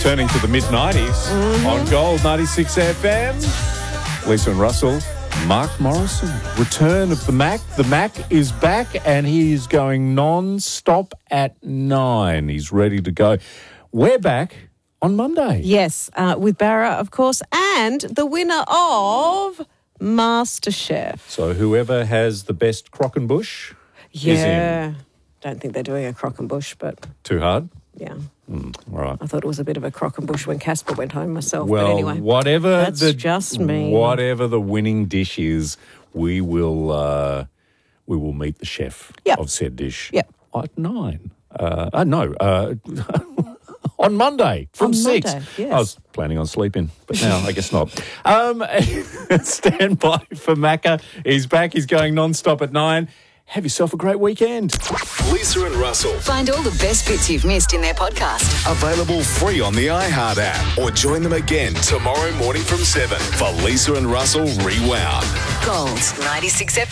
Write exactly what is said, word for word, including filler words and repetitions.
returning to the mid nineties Mm-hmm. on Gold ninety-six F M. Lisa and Russell, Mark Morrison, return of the Mac. The Mac is back and he is going non-stop at nine. He's ready to go. We're back on Monday. Yes, uh, with Barra, of course, and the winner of MasterChef. So whoever has the best Crockenbush is in. Yeah. Don't think they're doing a Crockenbush, but Too hard? yeah. Mm, all right. I thought it was a bit of a Crockenbush when Casper went home myself. Well, but anyway, whatever that's the just me. whatever the winning dish is, we will uh, we will meet the chef Yep. of said dish Yep. at nine. Uh, uh, no, uh, on Monday from On six. Monday, yes. I was planning on sleeping, but now I guess not. Um, stand by for Macca. He's back. He's going non-stop at nine. Have yourself a great weekend. Lisa and Russell. Find all the best bits you've missed in their podcast. Available free on the iHeart app. Or join them again tomorrow morning from seven for Lisa and Russell Rewound. Gold ninety-six F M.